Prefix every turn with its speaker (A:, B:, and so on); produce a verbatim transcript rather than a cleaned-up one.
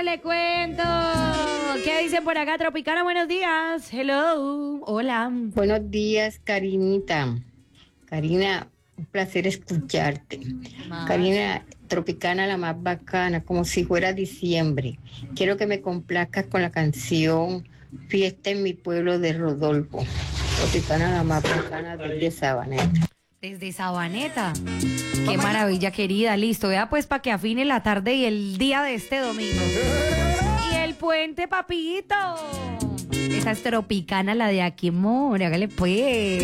A: le cuento. ¿Qué dicen por acá, Tropicana? Buenos días. Hello. Hola.
B: Buenos días, Karinita. Karina, un placer escucharte.
A: Más.
B: Karina, Tropicana, la más bacana, como si fuera diciembre. Quiero que me complazcas con la canción Fiesta en mi pueblo de Rodolfo. Tropicana, la más bacana desde Sabaneta.
A: Desde Sabaneta. Qué maravilla, querida. Listo, vea pues para que afine la tarde y el día de este domingo. Y el puente, papito. Esa es Tropicana, la de aquí, amor. Hágale pues.